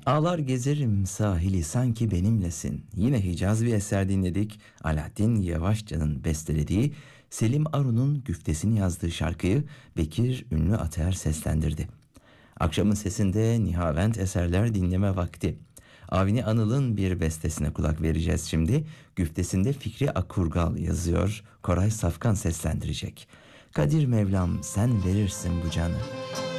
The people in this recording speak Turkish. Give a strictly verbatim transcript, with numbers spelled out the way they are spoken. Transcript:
Ağlar gezerim sahili sanki benimlesin. Yine Hicaz bir eser dinledik. Alaaddin Yavaşça'nın bestelediği, Selim Arun'un güftesini yazdığı şarkıyı Bekir Ünlü Ateer seslendirdi. Akşamın sesinde nihavent eserler dinleme vakti. Avni Anıl'ın bir bestesine kulak vereceğiz şimdi. Güftesinde Fikri Akurgal yazıyor. Koray Safkan seslendirecek. Kadir Mevlam sen verirsin bu canı.